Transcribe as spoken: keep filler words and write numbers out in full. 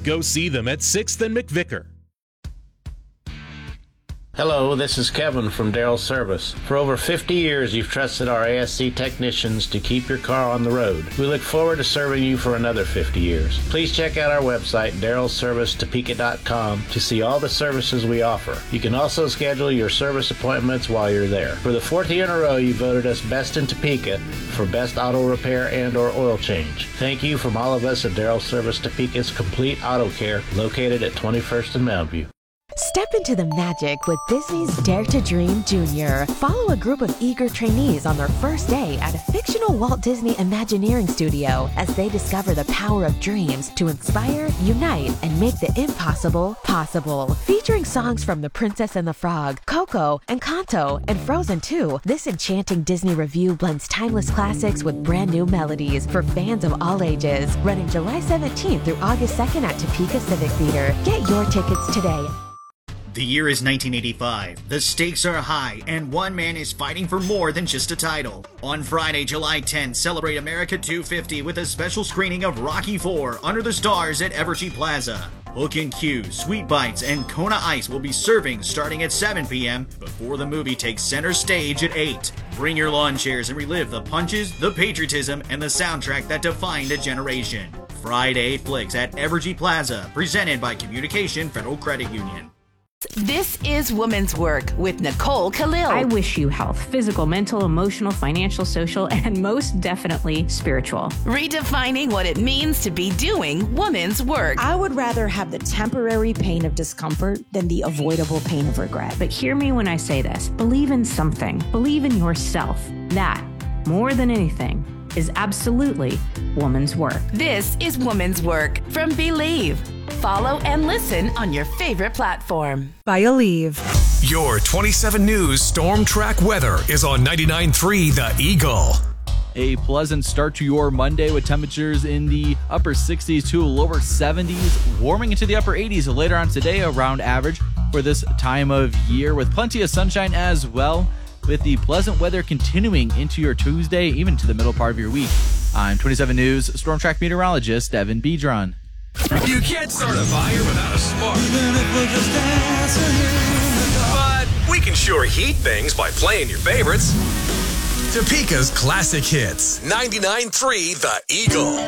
Go see them at sixth and McVicker. Hello, this is Kevin from Darrell Service. For over fifty years, you've trusted our A S C technicians to keep your car on the road. We look forward to serving you for another fifty years. Please check out our website, darrell service topeka dot com, to see all the services we offer. You can also schedule your service appointments while you're there. For the fourth year in a row, you voted us Best in Topeka for Best Auto Repair and or Oil Change. Thank you from all of us at Darrell Service Topeka's Complete Auto Care, located at twenty-first and Mountain View. Step into the magic with Disney's Dare to Dream Junior Follow a group of eager trainees on their first day at a fictional Walt Disney Imagineering studio as they discover the power of dreams to inspire, unite, and make the impossible possible. Featuring songs from The Princess and the Frog, Coco, Encanto, and Frozen two, this enchanting Disney revue blends timeless classics with brand new melodies for fans of all ages. Running July seventeenth through August second at Topeka Civic Theater. Get your tickets today. The year is nineteen eighty-five. The stakes are high, and one man is fighting for more than just a title. On Friday, July tenth, celebrate America two fifty with a special screening of Rocky four Under the Stars at Evergy Plaza. Hook and Q, Sweet Bites, and Kona Ice will be serving starting at seven p.m. before the movie takes center stage at eight. Bring your lawn chairs and relive the punches, the patriotism, and the soundtrack that defined a generation. Friday Flicks at Evergy Plaza, presented by Communication Federal Credit Union. This is Woman's Work with Nicole Khalil. I wish you health, physical, mental, emotional, financial, social, and most definitely spiritual. Redefining what it means to be doing woman's work. I would rather have the temporary pain of discomfort than the avoidable pain of regret. But hear me when I say this. Believe in something. Believe in yourself. That, more than anything, is absolutely woman's work. This is Woman's Work from Believe. Follow and listen on your favorite platform. By Aleve. Your twenty-seven News Storm Track weather is on ninety-nine point three The Eagle. A pleasant start to your Monday with temperatures in the upper sixties to lower seventies, warming into the upper eighties later on today, around average for this time of year, with plenty of sunshine as well, with the pleasant weather continuing into your Tuesday, even to the middle part of your week. I'm twenty-seven News Storm Track meteorologist Evan Bedron. You can't start a fire without a spark. But we can sure heat things by playing your favorites. Topeka's classic hits. ninety-nine point three The Eagle.